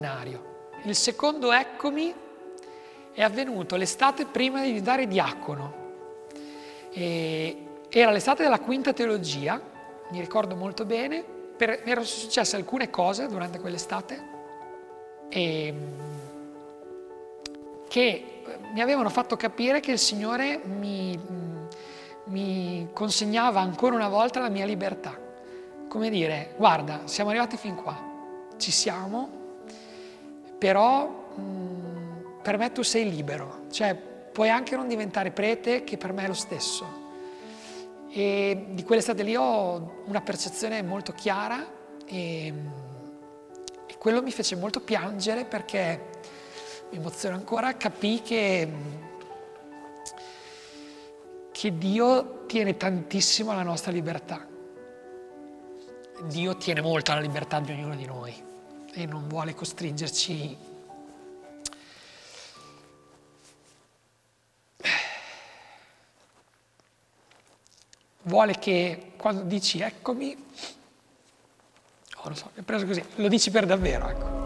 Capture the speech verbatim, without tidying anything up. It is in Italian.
Il secondo eccomi è avvenuto l'estate prima di diventare diacono. E era l'estate della quinta teologia, mi ricordo molto bene, per, mi erano successe alcune cose durante quell'estate e, che mi avevano fatto capire che il Signore mi, mi consegnava ancora una volta la mia libertà. Come dire, guarda, siamo arrivati fin qua, ci siamo, però mh, per me tu sei libero, cioè puoi anche non diventare prete, che per me è lo stesso. E di quell'estate lì ho una percezione molto chiara e, e quello mi fece molto piangere, perché mi emoziona ancora, capii che, che Dio tiene tantissimo alla nostra libertà. Dio tiene molto alla libertà di ognuno di noi e non vuole costringerci vuole che quando dici eccomi, oh, lo so, mi è preso così, lo dici per davvero, ecco.